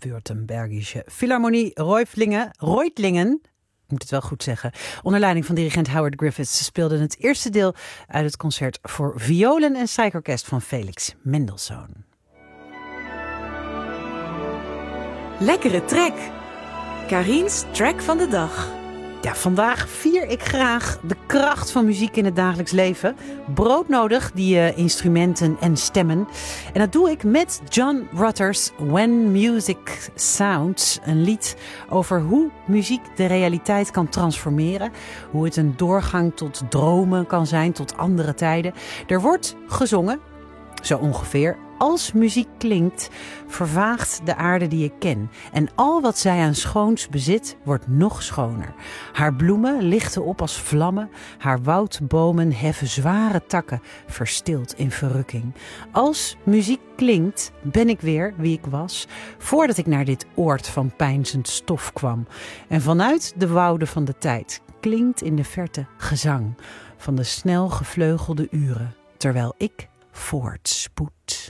Württembergische Philharmonie Reutlingen. Ik moet het wel goed zeggen. Onder leiding van dirigent Howard Griffiths. Ze speelden het eerste deel uit het concert voor violen en strijkorkest van Felix Mendelssohn. Lekkere track. Karin's track van de dag. Ja, vandaag vier ik graag de kracht van muziek in het dagelijks leven. Broodnodig, die instrumenten en stemmen. En dat doe ik met John Rutter's When Music Sounds. Een lied over hoe muziek de realiteit kan transformeren. Hoe het een doorgang tot dromen kan zijn, tot andere tijden. Er wordt gezongen, zo ongeveer. Als muziek klinkt, vervaagt de aarde die ik ken. En al wat zij aan schoons bezit, wordt nog schoner. Haar bloemen lichten op als vlammen. Haar woudbomen heffen zware takken, verstild in verrukking. Als muziek klinkt, ben ik weer wie ik was, voordat ik naar dit oord van peinzend stof kwam. En vanuit de wouden van de tijd klinkt in de verte gezang van de snel gevleugelde uren, terwijl ik voortspoed.